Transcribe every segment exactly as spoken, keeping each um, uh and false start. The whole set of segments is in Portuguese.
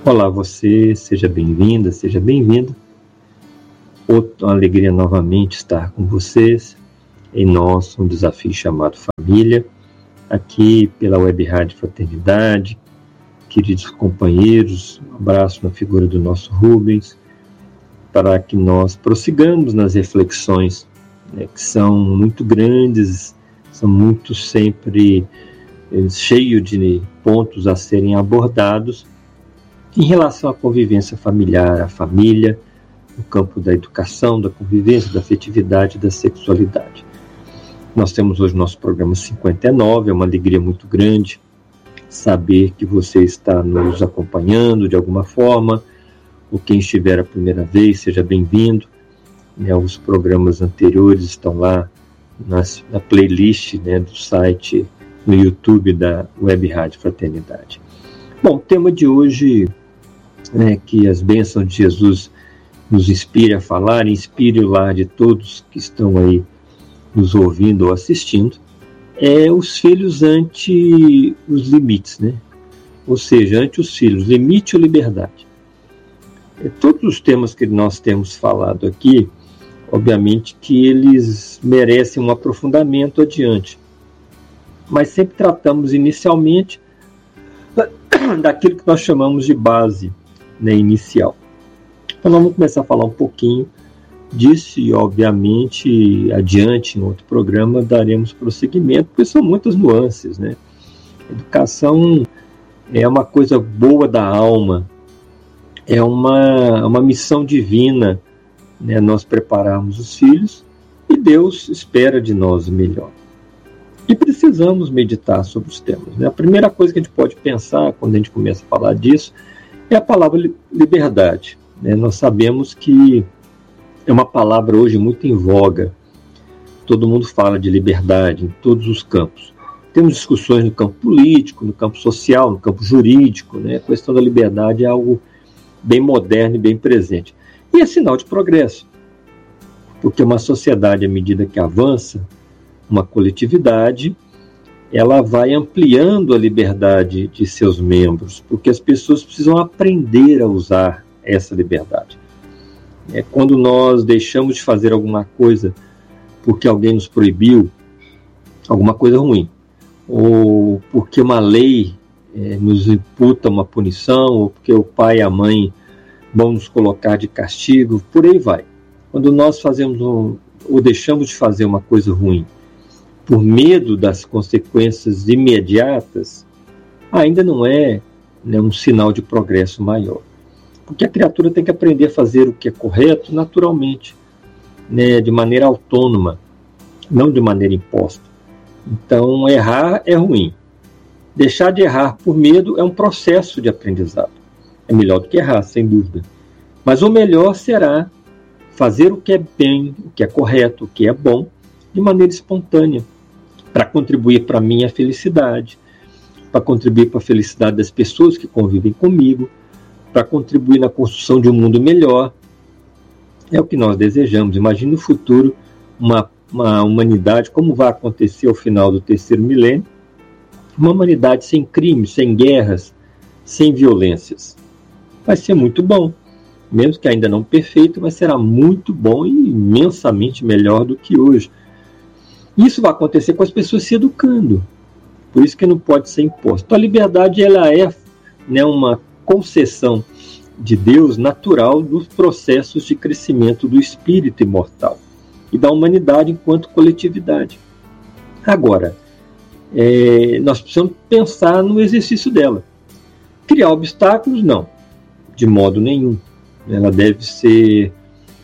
Olá você, seja bem-vinda, seja bem-vindo. Outra alegria novamente estar com vocês em nosso desafio chamado Família, aqui pela Web Rádio Fraternidade. Queridos companheiros, um abraço na figura do nosso Rubens, para que nós prossigamos nas reflexões, né, que são muito grandes, são muito sempre eh, cheios de pontos a serem abordados em relação à convivência familiar, à família, no campo da educação, da convivência, da afetividade e da sexualidade. Nós temos hoje nosso programa cinquenta e nove, é uma alegria muito grande saber que você está nos acompanhando de alguma forma, ou quem estiver a primeira vez, seja bem-vindo. Né, os programas anteriores estão lá nas, na playlist, né, do site, no YouTube da Web Rádio Fraternidade. Bom, o tema de hoje é que as bênçãos de Jesus nos inspire a falar, inspire o lar de todos que estão aí nos ouvindo ou assistindo, é os filhos ante os limites, né? Ou seja, ante os filhos, limite ou liberdade. É, todos os temas que nós temos falado aqui, obviamente que eles merecem um aprofundamento adiante, mas sempre tratamos inicialmente daquilo que nós chamamos de base, né, inicial. Então nós vamos começar a falar um pouquinho disso e, obviamente, adiante, em outro programa, daremos prosseguimento, porque são muitas nuances, né? Educação é uma coisa boa da alma, é uma, uma missão divina, né? Nós prepararmos os filhos e Deus espera de nós o melhor. E precisamos meditar sobre os temas, né? A primeira coisa que a gente pode pensar quando a gente começa a falar disso é a palavra liberdade, né? Nós sabemos que é uma palavra hoje muito em voga. Todo mundo fala de liberdade em todos os campos. Temos discussões no campo político, no campo social, no campo jurídico, né? A questão da liberdade é algo bem moderno e bem presente. E é sinal de progresso, porque uma sociedade, à medida que avança, uma coletividade, ela vai ampliando a liberdade de seus membros, porque as pessoas precisam aprender a usar essa liberdade. É quando nós deixamos de fazer alguma coisa porque alguém nos proibiu, alguma coisa ruim, ou porque uma lei é, nos imputa uma punição, ou porque o pai e a mãe vão nos colocar de castigo, por aí vai. Quando nós fazemos um, ou deixamos de fazer uma coisa ruim por medo das consequências imediatas, ainda não é, né, um sinal de progresso maior. Porque a criatura tem que aprender a fazer o que é correto naturalmente, né, de maneira autônoma, não de maneira imposta. Então, errar é ruim. Deixar de errar por medo é um processo de aprendizado. É melhor do que errar, sem dúvida. Mas o melhor será fazer o que é bem, o que é correto, o que é bom, de maneira espontânea, para contribuir para a minha felicidade, para contribuir para a felicidade das pessoas que convivem comigo, para contribuir na construção de um mundo melhor. É o que nós desejamos. Imagine no futuro uma, uma humanidade, como vai acontecer ao final do terceiro milênio, uma humanidade sem crimes, sem guerras, sem violências. Vai ser muito bom, mesmo que ainda não perfeito, mas será muito bom e imensamente melhor do que hoje. Isso vai acontecer com as pessoas se educando, por isso que não pode ser imposto. Então, a liberdade, ela é, né, uma concessão de Deus natural dos processos de crescimento do espírito imortal e da humanidade enquanto coletividade. Agora, é, nós precisamos pensar no exercício dela. Criar obstáculos, não, de modo nenhum. Ela deve ser,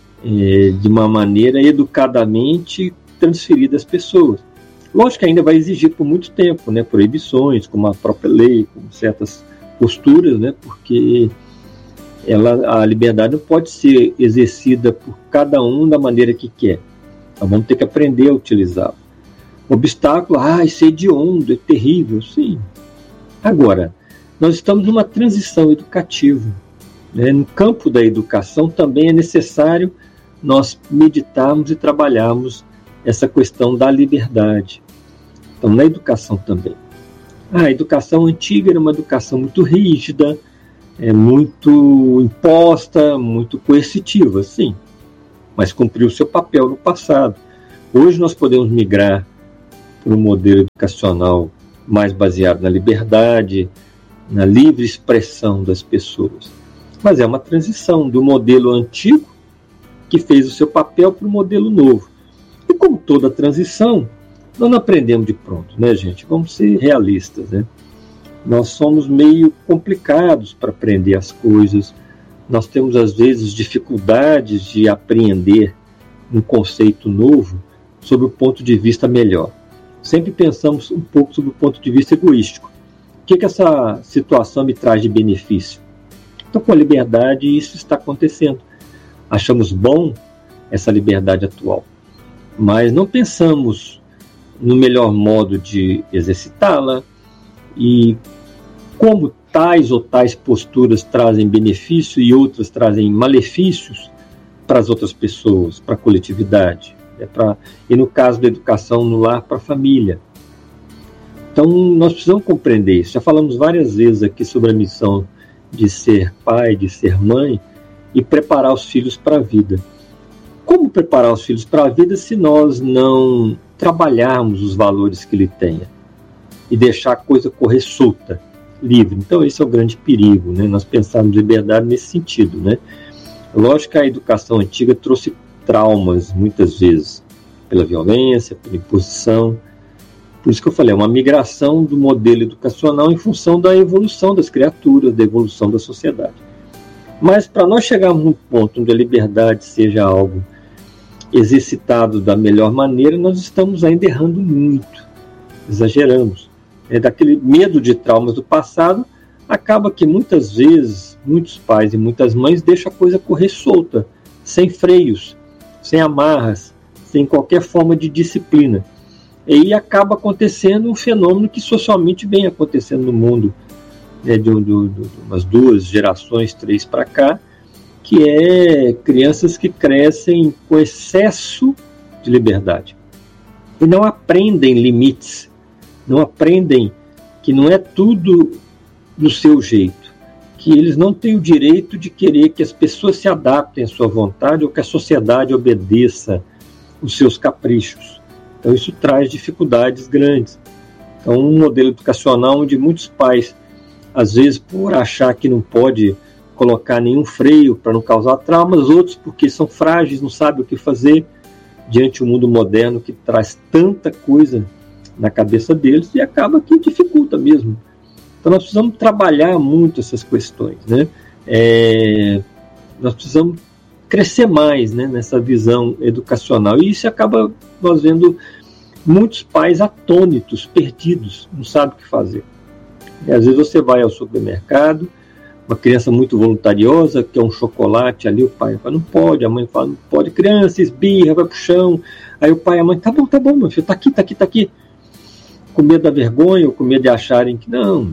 é, de uma maneira educadamente transferida às pessoas. Lógico que ainda vai exigir por muito tempo, né, proibições, como a própria lei, como certas posturas, né, porque ela, a liberdade não pode ser exercida por cada um da maneira que quer. Nós vamos ter que aprender a utilizá-la. Obstáculo, ah, isso é hediondo, é terrível, sim. Agora, nós estamos numa transição educativa, né? No campo da educação também é necessário nós meditarmos e trabalharmos essa questão da liberdade. Então, na educação também. A educação antiga era uma educação muito rígida, é muito imposta, muito coercitiva, sim, mas cumpriu o seu papel no passado. Hoje nós podemos migrar para um modelo educacional mais baseado na liberdade, na livre expressão das pessoas. Mas é uma transição do modelo antigo, que fez o seu papel, para o modelo novo. E como toda transição, nós não aprendemos de pronto, né, gente? Vamos ser realistas, né? Nós somos meio complicados para aprender as coisas. Nós temos, às vezes, dificuldades de apreender um conceito novo sob o ponto de vista melhor. Sempre pensamos um pouco sob o ponto de vista egoístico. O que, que essa situação me traz de benefício? Então, com a liberdade, isso está acontecendo. Achamos bom essa liberdade atual, mas não pensamos no melhor modo de exercitá-la e como tais ou tais posturas trazem benefício e outras trazem malefícios para as outras pessoas, para a coletividade, é pra, e no caso da educação no lar, para a família. Então nós precisamos compreender isso. Já falamos várias vezes aqui sobre a missão de ser pai, de ser mãe e preparar os filhos para a vida. Como preparar os filhos para a vida se nós não trabalharmos os valores que ele tenha e deixar a coisa correr solta, livre? Então esse é o grande perigo, né? Nós pensarmos liberdade nesse sentido, né? Lógico que a educação antiga trouxe traumas muitas vezes pela violência, pela imposição. Por isso que eu falei, é uma migração do modelo educacional em função da evolução das criaturas, da evolução da sociedade. Mas para nós chegarmos num ponto onde a liberdade seja algo exercitado da melhor maneira, nós estamos ainda errando muito, exageramos. É, daquele medo de traumas do passado, acaba que muitas vezes, muitos pais e muitas mães deixam a coisa correr solta, sem freios, sem amarras, sem qualquer forma de disciplina. E aí acaba acontecendo um fenômeno que socialmente vem acontecendo no mundo, né, de, de, de umas duas gerações, três para cá, que é crianças que crescem com excesso de liberdade e não aprendem limites, não aprendem que não é tudo do seu jeito, que eles não têm o direito de querer que as pessoas se adaptem à sua vontade ou que a sociedade obedeça os seus caprichos. Então isso traz dificuldades grandes. Então um modelo educacional onde muitos pais, às vezes por achar que não pode colocar nenhum freio para não causar traumas, outros porque são frágeis, não sabem o que fazer diante de um mundo moderno que traz tanta coisa na cabeça deles e acaba que dificulta mesmo. Então nós precisamos trabalhar muito essas questões, né? É, nós precisamos crescer mais, né, nessa visão educacional, e isso acaba nós vendo muitos pais atônitos, perdidos, não sabem o que fazer. E às vezes você vai ao supermercado, uma criança muito voluntariosa, quer um chocolate ali, o pai fala, não pode, a mãe fala, não pode, criança esbirra, vai pro chão, aí o pai e a mãe, tá bom, tá bom, meu filho, tá aqui, tá aqui, tá aqui, com medo da vergonha, ou com medo de acharem que não.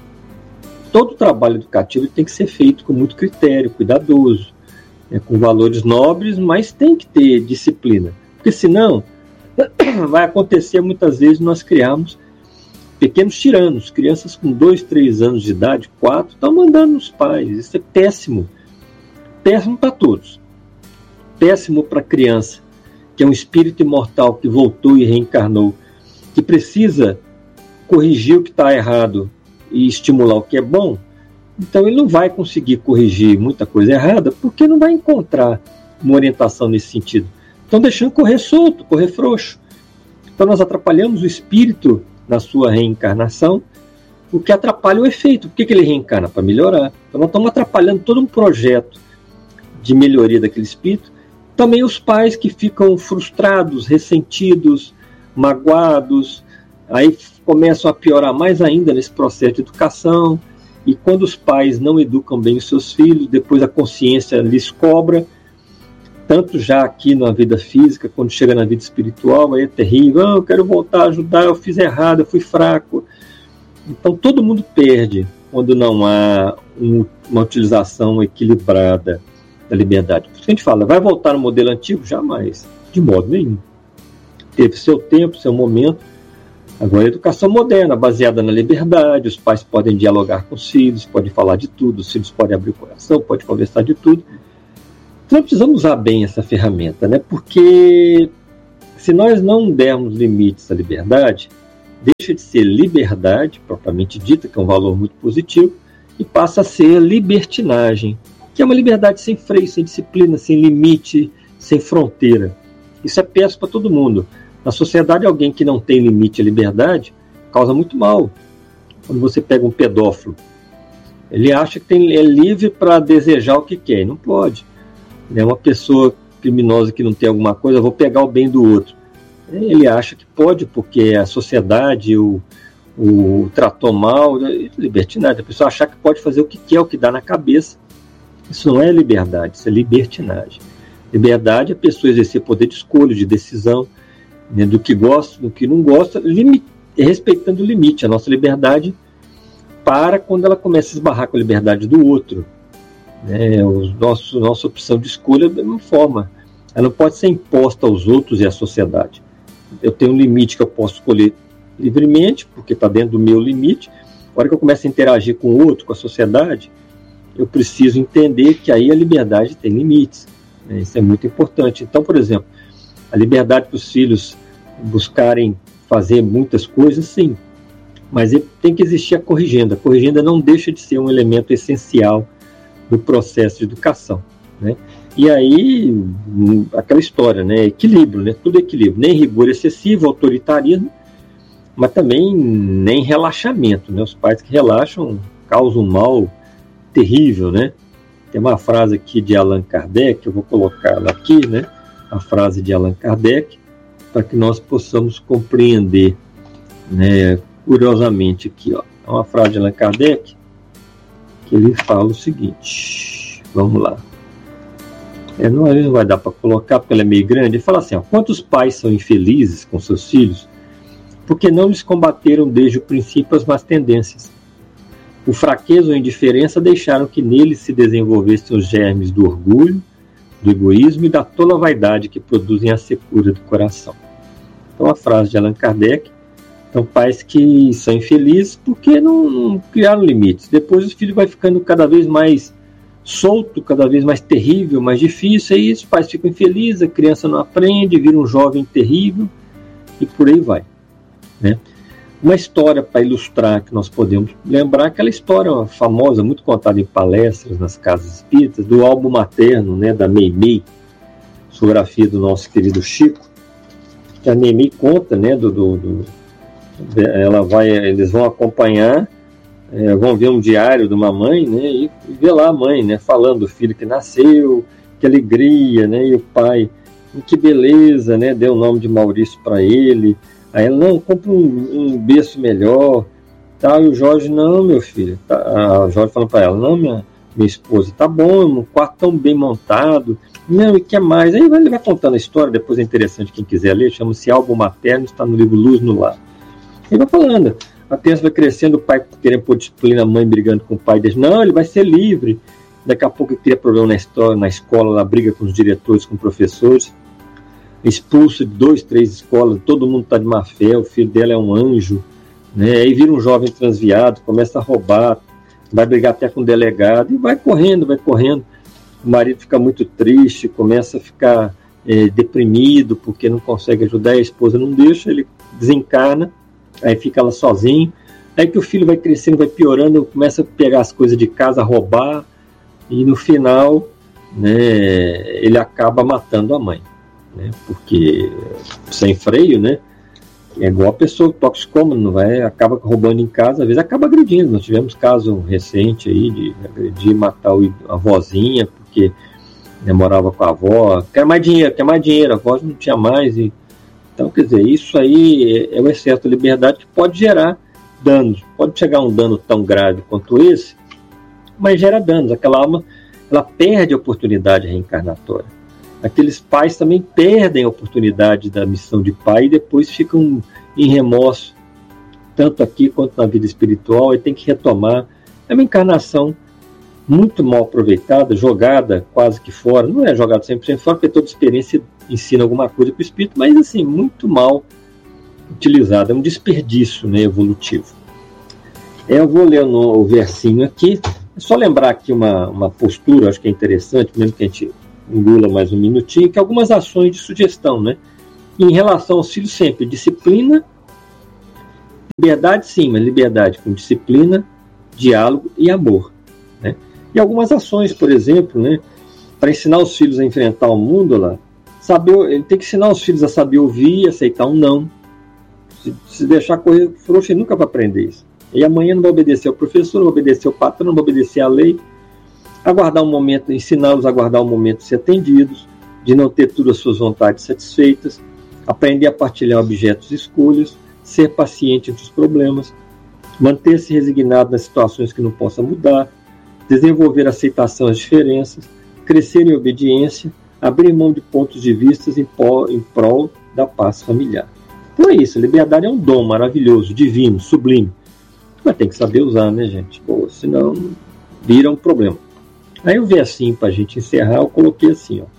Todo trabalho educativo tem que ser feito com muito critério, cuidadoso, né, com valores nobres, mas tem que ter disciplina, porque senão vai acontecer muitas vezes nós criarmos pequenos tiranos, crianças com dois, três anos de idade, quatro, estão mandando nos pais. Isso é péssimo. Péssimo para todos. Péssimo para a criança, que é um espírito imortal que voltou e reencarnou, que precisa corrigir o que está errado e estimular o que é bom. Então ele não vai conseguir corrigir muita coisa errada, porque não vai encontrar uma orientação nesse sentido. Estão deixando correr solto, correr frouxo. Então nós atrapalhamos o espírito na sua reencarnação, o que atrapalha o efeito. Por que, que ele reencarna? Para melhorar. Então nós estamos atrapalhando todo um projeto de melhoria daquele espírito. Também os pais que ficam frustrados, ressentidos, magoados, aí começam a piorar mais ainda nesse processo de educação, e quando os pais não educam bem os seus filhos, depois a consciência lhes cobra, tanto já aqui na vida física, quando chega na vida espiritual, aí é terrível, ah, eu quero voltar a ajudar, eu fiz errado, eu fui fraco. Então todo mundo perde quando não há um, uma utilização equilibrada da liberdade. Por isso que a gente fala, vai voltar no modelo antigo? Jamais, de modo nenhum. Teve seu tempo, seu momento, Agora, a educação moderna, baseada na liberdade, os pais podem dialogar com os filhos, podem falar de tudo, os filhos podem abrir o coração, podem conversar de tudo. Então, precisamos usar bem essa ferramenta, né? Porque se nós não dermos limites à liberdade, deixa de ser liberdade, propriamente dita, que é um valor muito positivo, e passa a ser libertinagem, que é uma liberdade sem freio, sem disciplina, sem limite, sem fronteira. Isso é péssimo para todo mundo. Na sociedade, alguém que não tem limite à liberdade causa muito mal. Quando você pega um pedófilo, ele acha que tem, é livre para desejar o que quer, e não pode. É uma pessoa criminosa que não tem alguma coisa, eu vou pegar o bem do outro. Ele acha que pode, porque a sociedade o, o tratou mal, libertinagem. A pessoa achar que pode fazer o que quer, o que dá na cabeça. Isso não é liberdade, isso é libertinagem. Liberdade é a pessoa exercer poder de escolha, de decisão, né, do que gosta, do que não gosta, limite, respeitando o limite. A nossa liberdade para quando ela começa a esbarrar com a liberdade do outro. Né, o nosso, nossa opção de escolha é da mesma forma. Ela não pode ser imposta aos outros e à sociedade. Eu tenho um limite que eu posso escolher livremente, porque está dentro do meu limite. A hora que eu começo a interagir com o outro, com a sociedade, eu preciso entender que aí a liberdade tem limites. Né? Isso é muito importante. Então, por exemplo, a liberdade para os filhos buscarem fazer muitas coisas, sim. Mas tem que existir a corrigenda. A corrigenda não deixa de ser um elemento essencial do processo de educação. Né? E aí, aquela história, né? Equilíbrio, né? Tudo equilíbrio. Nem rigor excessivo, autoritarismo, mas também nem relaxamento. Né? Os pais que relaxam causam um mal terrível. Né? Tem uma frase aqui de Allan Kardec, eu vou colocá-la aqui, né? A frase de Allan Kardec, para que nós possamos compreender, né? Curiosamente aqui, ó, é uma frase de Allan Kardec que ele fala o seguinte, vamos lá. É, não, não vai dar para colocar porque ela é meio grande. Ele fala assim, ó, quantos pais são infelizes com seus filhos porque não lhes combateram desde o princípio as más tendências. O fraqueza ou indiferença deixaram que neles se desenvolvessem os germes do orgulho, do egoísmo e da tola vaidade que produzem a secura do coração. Então a frase de Allan Kardec. Então pais que são infelizes porque não, não criaram limites. Depois o filho vai ficando cada vez mais solto, cada vez mais terrível, mais difícil, e os pais ficam infelizes, a criança não aprende, vira um jovem terrível, e por aí vai. Né? Uma história para ilustrar que nós podemos lembrar, aquela história famosa, muito contada em palestras nas casas espíritas, do álbum materno, né, da Meimei, fotografia do nosso querido Chico, que a Meimei conta, né, do, do, do, ela vai, eles vão acompanhar, é, vão ver um diário de uma mãe, né, e, e ver lá a mãe, né, falando do filho que nasceu, que alegria, né, e o pai, e que beleza, né, deu o nome de Maurício para ele. Aí ela, não, compra um, um berço melhor, tá? E o Jorge, não, meu filho, tá? A Jorge falando para ela, não, minha, minha esposa, tá bom, um quarto tão bem montado, não, e que mais? Aí ele vai contando a história, depois é interessante, quem quiser ler, chama-se Álbum Materno, está no livro Luz no Lar. Ele vai falando, a criança vai crescendo, o pai querendo pôr disciplina, a mãe brigando com o pai, diz, não, ele vai ser livre. Daqui a pouco ele cria problema na, história, na escola, ela briga com os diretores, com professores, expulso de dois, três escolas, todo mundo está de má fé, o filho dela é um anjo, né? Aí vira um jovem transviado, começa a roubar, vai brigar até com o delegado, e vai correndo, vai correndo. O marido fica muito triste, começa a ficar é, deprimido, porque não consegue ajudar, a esposa não deixa, ele desencarna, aí fica ela sozinho, aí que o filho vai crescendo, vai piorando, começa a pegar as coisas de casa, a roubar, e no final, né, ele acaba matando a mãe. Né, porque sem freio, né, é igual a pessoa toxicômana, não vai, acaba roubando em casa, às vezes acaba agredindo. Nós tivemos caso recente aí de agredir, matar a vozinha, porque né, morava com a avó, quer mais dinheiro, quer mais dinheiro, a avó não tinha mais. E, então, quer dizer, isso aí é, é o excesso de liberdade que pode gerar danos. Pode chegar um dano tão grave quanto esse, mas gera danos. Aquela alma, ela perde a oportunidade reencarnatória. Aqueles pais também perdem a oportunidade da missão de pai e depois ficam em remorso, tanto aqui quanto na vida espiritual, e tem que retomar. É uma encarnação muito mal aproveitada, jogada quase que fora. Não é jogada cem por cento fora, porque toda experiência ensina alguma coisa para o espírito, mas assim, muito mal utilizada, é um desperdício, né, evolutivo. Eu vou ler o, o versinho aqui, é só lembrar aqui uma, uma postura, acho que é interessante, mesmo que a gente engula mais um minutinho, que algumas ações de sugestão, né? Em relação aos filhos sempre, disciplina, liberdade sim, mas liberdade com disciplina, diálogo e amor, né? E algumas ações, por exemplo, né, para ensinar os filhos a enfrentar o mundo, lá, saber, ele tem que ensinar os filhos a saber ouvir, aceitar um não. Se, se deixar correr frouxo, ele nunca vai aprender isso. E amanhã não vai obedecer ao professor, não vai obedecer ao patrão, não vai obedecer à lei. Aguardar um momento, ensiná-los a aguardar um momento de ser atendidos, de não ter todas as suas vontades satisfeitas, aprender a partilhar objetos e escolhas, ser paciente entre os problemas, manter-se resignado nas situações que não possa mudar, desenvolver aceitação às diferenças, crescer em obediência, abrir mão de pontos de vista em, em prol da paz familiar. Então é isso, a liberdade é um dom maravilhoso, divino, sublime, mas tem que saber usar, né, gente? Pô, senão vira um problema. Aí eu vi assim, para a gente encerrar, eu coloquei assim, ó.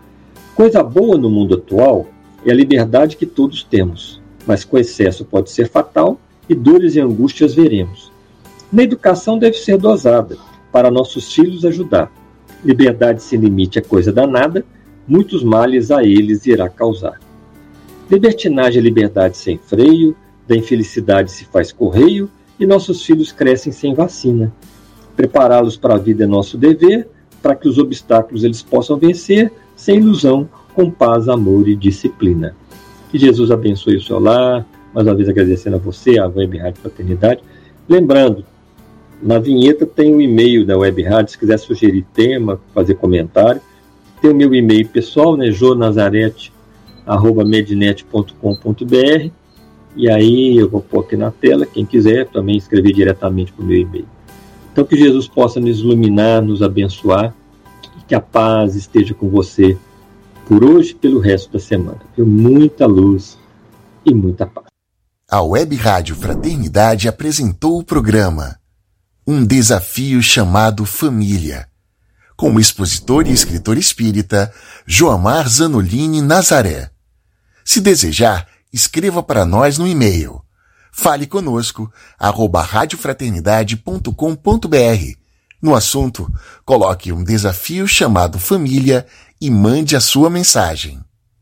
Coisa boa no mundo atual é a liberdade que todos temos, mas com excesso pode ser fatal e dores e angústias veremos. Na educação deve ser dosada, para nossos filhos ajudar. Liberdade sem limite é coisa danada, muitos males a eles irá causar. Libertinagem é liberdade sem freio, da infelicidade se faz correio, e nossos filhos crescem sem vacina. Prepará-los para a vida é nosso dever, para que os obstáculos eles possam vencer, sem ilusão, com paz, amor e disciplina. Que Jesus abençoe o seu lar, mais uma vez agradecendo a você, a Web Rádio Fraternidade. Lembrando, na vinheta tem o e-mail da Web Rádio, se quiser sugerir tema, fazer comentário. Tem o meu e-mail pessoal, né, jonazarete arroba mednet ponto com ponto b r. E aí eu vou pôr aqui na tela, quem quiser também escrever diretamente para o meu e-mail. Então que Jesus possa nos iluminar, nos abençoar, e que a paz esteja com você por hoje e pelo resto da semana. Viu? Muita luz e muita paz. A Web Rádio Fraternidade apresentou o programa Um Desafio Chamado Família, com o expositor e escritor espírita Joamar Zanolini Nazaré. Se desejar, escreva para nós no e-mail fale conosco arroba radiofraternidade ponto com ponto b r. No assunto, coloque um desafio chamado família e mande a sua mensagem.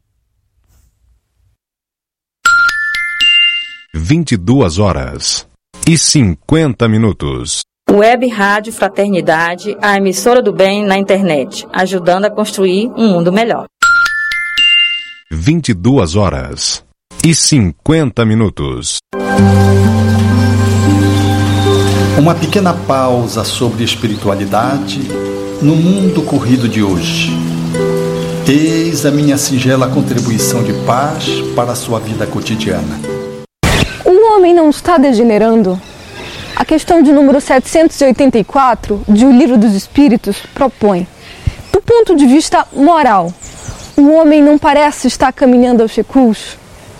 vinte e duas horas e cinquenta minutos. Web Rádio Fraternidade, a emissora do bem na internet, ajudando a construir um mundo melhor. vinte e duas horas e cinquenta minutos. Uma pequena pausa sobre espiritualidade no mundo corrido de hoje. Eis a minha singela contribuição de paz para a sua vida cotidiana. O homem não está degenerando? A questão de número setecentos e oitenta e quatro de O Livro dos Espíritos propõe: do ponto de vista moral, o homem não parece estar caminhando aos recuos?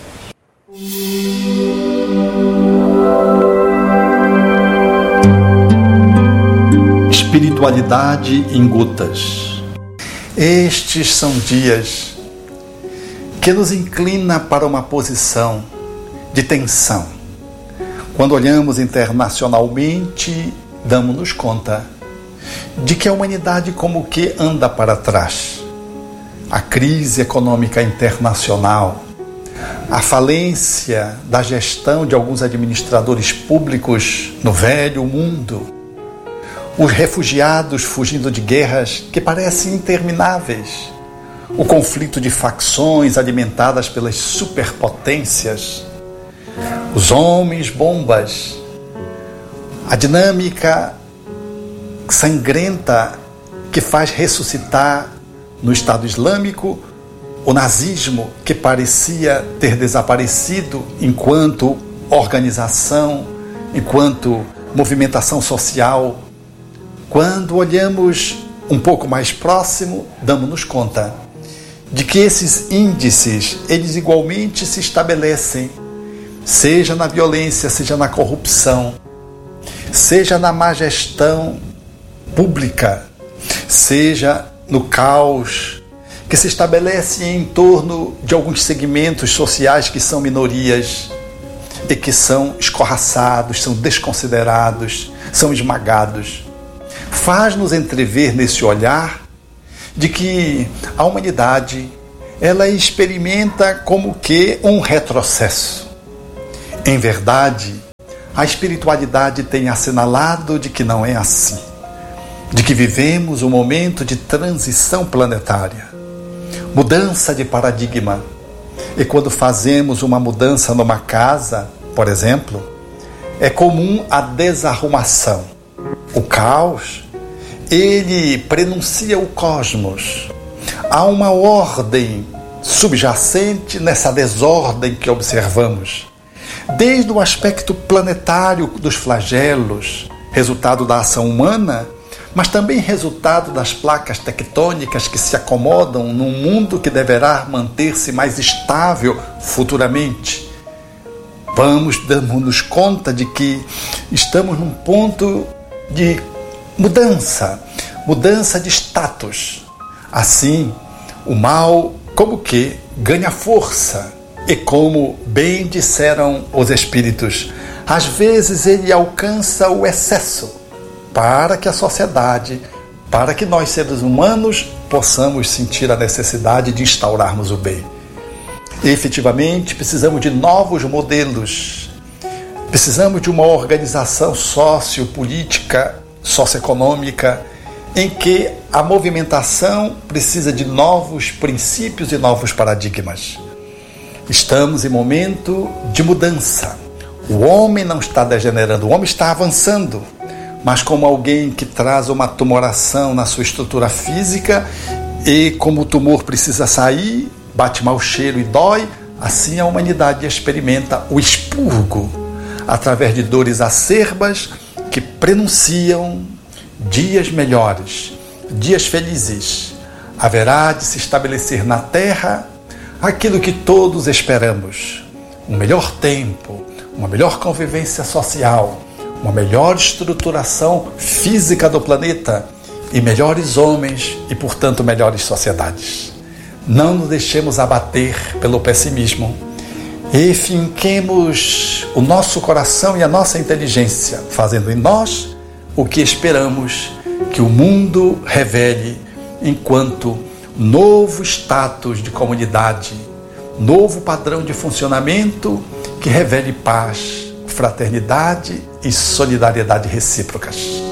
Espiritualidade em gotas. Estes são dias que nos inclina para uma posição de tensão. Quando olhamos internacionalmente, damos-nos conta de que a humanidade como que anda para trás. A crise econômica internacional, a falência da gestão de alguns administradores públicos no velho mundo, os refugiados fugindo de guerras que parecem intermináveis, o conflito de facções alimentadas pelas superpotências, os homens bombas, a dinâmica sangrenta que faz ressuscitar no Estado Islâmico o nazismo que parecia ter desaparecido enquanto organização, enquanto movimentação social. Quando olhamos um pouco mais próximo, damos-nos conta de que esses índices, eles igualmente se estabelecem, seja na violência, seja na corrupção, seja na má gestão pública, seja no caos que se estabelece em torno de alguns segmentos sociais que são minorias e que são escorraçados, são desconsiderados, são esmagados. Faz-nos entrever nesse olhar de que a humanidade, ela experimenta como que um retrocesso. Em verdade, a espiritualidade tem assinalado de que não é assim, de que vivemos um momento de transição planetária, mudança de paradigma. E quando fazemos uma mudança numa casa, por exemplo, é comum a desarrumação. O caos, ele prenuncia o cosmos. Há uma ordem subjacente nessa desordem que observamos. Desde o aspecto planetário dos flagelos, resultado da ação humana, mas também resultado das placas tectônicas que se acomodam num mundo que deverá manter-se mais estável futuramente. Vamos dando-nos conta de que estamos num ponto de mudança, mudança de status. Assim, o mal como que ganha força. E como bem disseram os espíritos, às vezes ele alcança o excesso para que a sociedade, para que nós seres humanos possamos sentir a necessidade de instaurarmos o bem. E, efetivamente, precisamos de novos modelos, precisamos de uma organização sociopolítica, socioeconômica, em que a movimentação precisa de novos princípios e novos paradigmas. Estamos em momento de mudança. O homem não está degenerando, o homem está avançando. Mas como alguém que traz uma tumoração na sua estrutura física e como o tumor precisa sair, bate mau cheiro e dói, assim a humanidade experimenta o expurgo através de dores acerbas que prenunciam dias melhores, dias felizes. Haverá de se estabelecer na Terra aquilo que todos esperamos, um melhor tempo, uma melhor convivência social, uma melhor estruturação física do planeta e melhores homens e, portanto, melhores sociedades. Não nos deixemos abater pelo pessimismo e finquemos o nosso coração e a nossa inteligência, fazendo em nós o que esperamos que o mundo revele enquanto novo status de comunidade, novo padrão de funcionamento que revele paz, fraternidade e solidariedade recíprocas.